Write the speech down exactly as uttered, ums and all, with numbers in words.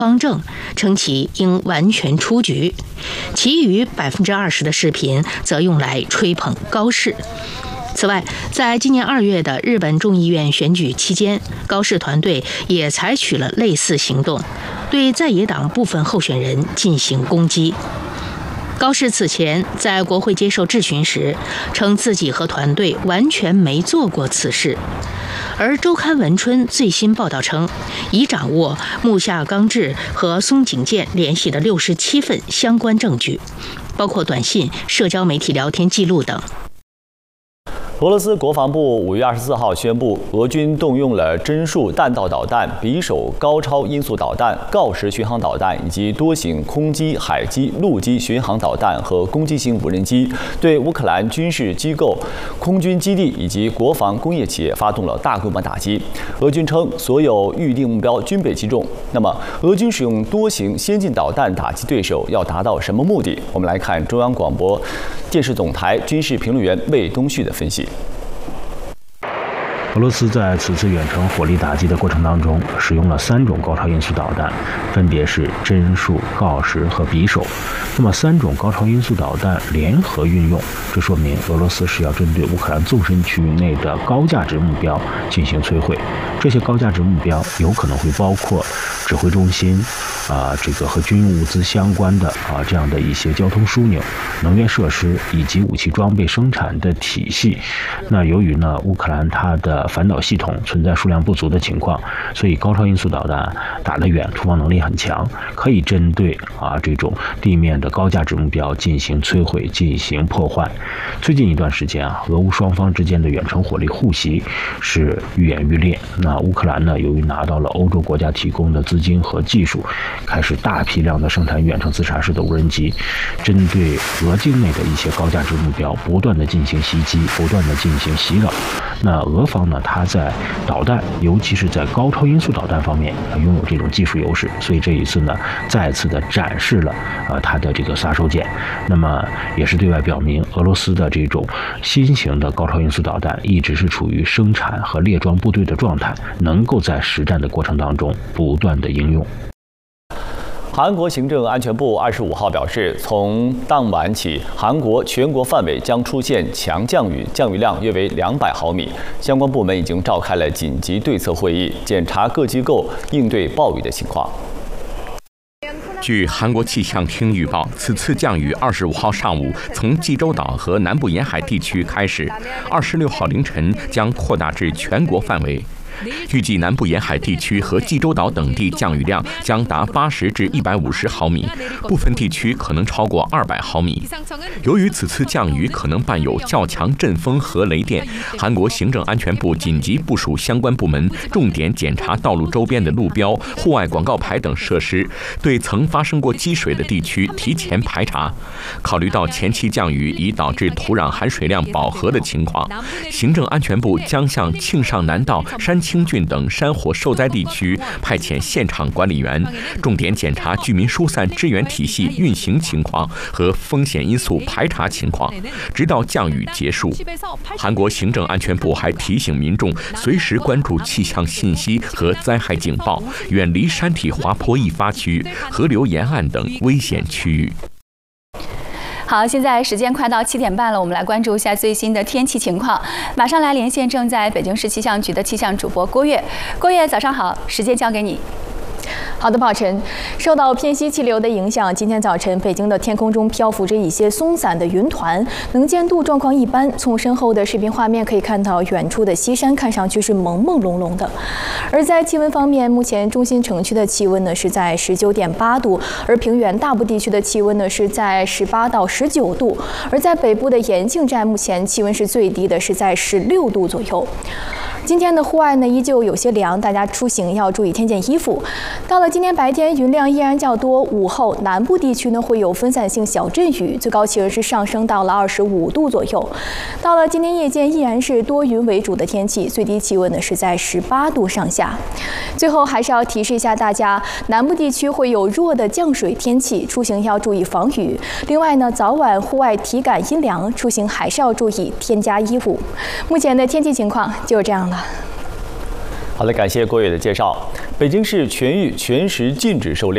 方正，称其应完全出局。其余百分之二十的视频则用来吹捧高市。此外，在今年二月的日本众议院选举期间，高市团队也采取了类似行动，对在野党部分候选人进行攻击。高市此前在国会接受质询时，称自己和团队完全没做过此事。而周刊文春最新报道称，已掌握木下刚志和松井健联系的六十七份相关证据，包括短信、社交媒体聊天记录等。 俄罗斯国防部五月二十四号宣布，俄军动用了针数弹道导弹、匕首高超音速导弹、锆石巡航导弹以及多型空基、海基、陆基巡航导弹和攻击型无人机，对乌克兰军事机构、空军基地以及国防工业企业发动了大规模打击。俄军称，所有预定目标均被击中。那么，俄军使用多型先进导弹打击对手，要达到什么目的？我们来看中央广播电视总台军事评论员魏东旭的分析。 俄罗斯在此次远程火力打击的过程当中，使用了三种高超音速导弹，分别是针数、锆石和匕首。那么三种高超音速导弹联合运用，这说明俄罗斯是要针对乌克兰纵深区域内的高价值目标进行摧毁。这些高价值目标有可能会包括指挥中心，啊、呃，这个和军用物资相关的啊这样的一些交通枢纽、能源设施以及武器装备生产的体系。那由于呢，乌克兰它的反导系统存在数量不足的情况，所以高超音速导弹打得远，突防能力很强，可以针对啊这种地面的高价值目标进行摧毁、进行破坏。最近一段时间啊，俄乌双方之间的远程火力互袭是愈演愈烈。那乌克兰呢，由于拿到了欧洲国家提供的资金和技术，开始大批量的生产远程自杀式的无人机，针对俄境内的一些高价值目标不断的进行袭击，不断的进行袭扰。那俄方呢，它在导弹，尤其是在高超音速导弹方面拥有这种技术优势，所以这一次呢，再次的展示了呃它的这个杀手锏。那么也是对外表明，俄罗斯的这种新型的高超音速导弹一直是处于生产和列装部队的状态，能够在实战的过程当中不断的应用。 韩国行政安全部二十五号表示，从当晚起，韩国全国范围将出现强降雨，降雨量约为两百毫米。相关部门已经召开了紧急对策会议，检查各机构应对暴雨的情况。 据韩国气象厅预报，此次降雨二十五号上午从济州岛和南部沿海地区开始，二十六号凌晨将扩大至全国范围。预计南部沿海地区和济州岛等地降雨量将达八十至一百五十毫米，部分地区可能超过二百毫米。由于此次降雨可能伴有较强阵风和雷电，韩国行政安全部紧急部署相关部门，重点检查道路周边的路标、户外广告牌等设施，对曾发生过积水的地区提前排查。考虑到前期降雨已导致土壤含水量饱和的情况，行政安全部将向庆尚南道、山清郡等山火受灾地区派遣现场管理员，重点检查居民疏散支援体系运行情况和风险因素排查情况，直到降雨结束。韩国行政安全部还提醒民众随时关注气象信息和灾害警报，远离山体滑坡易发区、河流沿岸等危险区域。 好，现在时间快到七点半了，我们来关注一下最新的天气情况。马上来连线正在北京市气象局的气象主播郭跃。郭跃，早上好，时间交给你。 好的，宝晨，受到偏西气流的影响，今天早晨北京的天空中漂浮着一些松散的云团，能见度状况一般。从身后的视频画面可以看到，远处的西山看上去是朦朦胧胧的。而在气温方面，目前中心城区的气温呢是在十九点八度，而平原大部地区的气温呢是在十八到十九度，而在北部的延庆站，目前气温是最低的，是在十六度左右。今天的户外呢依旧有些凉，大家出行要注意添件衣服。到了今天白天，云量依然较多，午后南部地区呢会有分散性小阵雨，最高气温是上升到了二十五度左右。到了今天夜间，依然是多云为主的天气，最低气温呢是在十八度上下。最后还是要提示一下大家，南部地区会有弱的降水天气，出行要注意防雨。另外呢，早晚户外体感阴凉，出行还是要注意添加衣物。目前的天气情况就是这样了。 好的，感谢郭跃的介绍。北京市全域全时禁止狩猎。